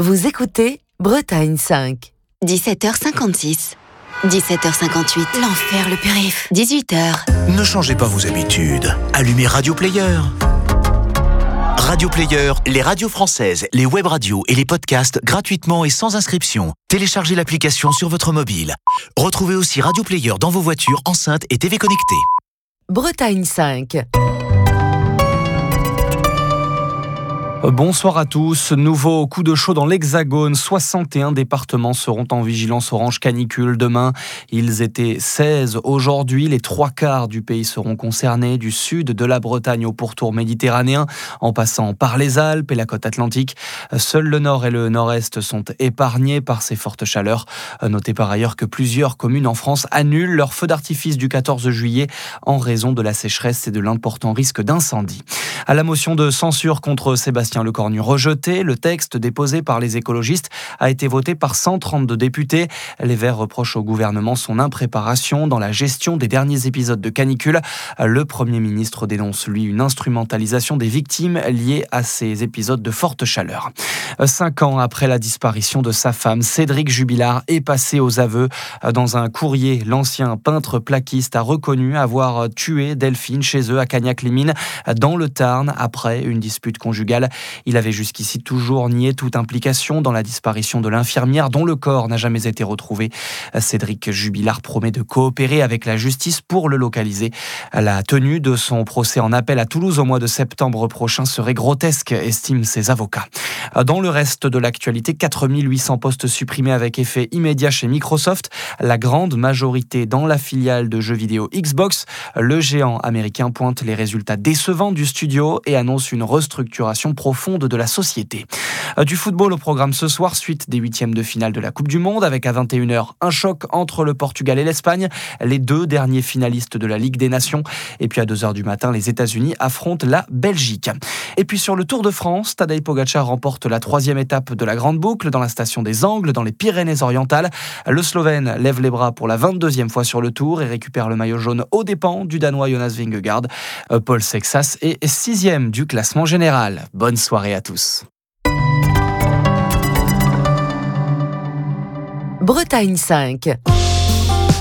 Vous écoutez Bretagne 5. 17h56. 17h58. L'enfer, le périph'. 18h. Ne changez pas vos habitudes. Allumez Radio Player. Radio Player, les radios françaises, les web radios et les podcasts gratuitement et sans inscription. Téléchargez l'application sur votre mobile. Retrouvez aussi Radio Player dans vos voitures, enceintes et TV connectées. Bretagne 5. Bonsoir à tous. Nouveau coup de chaud dans l'Hexagone. 61 départements seront en vigilance orange canicule demain. Ils étaient 16 aujourd'hui. Les 3/4 du pays seront concernés, du sud de la Bretagne au pourtour méditerranéen, en passant par les Alpes et la côte atlantique. Seuls le nord et le nord-est sont épargnés par ces fortes chaleurs. Notez par ailleurs que plusieurs communes en France annulent leur feu d'artifice du 14 juillet en raison de la sécheresse et de l'important risque d'incendie. À la motion de censure contre Sébastien Lecornu rejeté, le texte déposé par les écologistes a été voté par 132 députés. Les Verts reprochent au gouvernement son impréparation dans la gestion des derniers épisodes de canicule. Le Premier ministre dénonce, lui, une instrumentalisation des victimes liées à ces épisodes de forte chaleur. 5 ans après la disparition de sa femme, Cédric Jubilard est passé aux aveux. Dans un courrier, l'ancien peintre plaquiste a reconnu avoir tué Delphine chez eux à Cagnac-les-Mines, dans le Tarn, après une dispute conjugale. Il avait jusqu'ici toujours nié toute implication dans la disparition de l'infirmière dont le corps n'a jamais été retrouvé. Cédric Jubilard promet de coopérer avec la justice pour le localiser. La tenue de son procès en appel à Toulouse au mois de septembre prochain serait grotesque, estiment ses avocats. Dans le reste de l'actualité, 4800 postes supprimés avec effet immédiat chez Microsoft, la grande majorité dans la filiale de jeux vidéo Xbox. Le géant américain pointe les résultats décevants du studio et annonce une restructuration profonde de la société. Du football au programme ce soir, suite des 8e de finale de la Coupe du Monde, avec à 21h un choc entre le Portugal et l'Espagne, les 2 derniers finalistes de la Ligue des Nations. Et puis à 2h du matin, les États-Unis affrontent la Belgique. Et puis sur le Tour de France, Tadej Pogačar remporte la 3e étape de la Grande Boucle dans la station des Angles, dans les Pyrénées-Orientales. Le Slovène lève les bras pour la 22e fois sur le Tour et récupère le maillot jaune aux dépens du Danois Jonas Vingegaard. Paul Sexas est 6e du classement général. Bonne soirée à tous. Bretagne 5.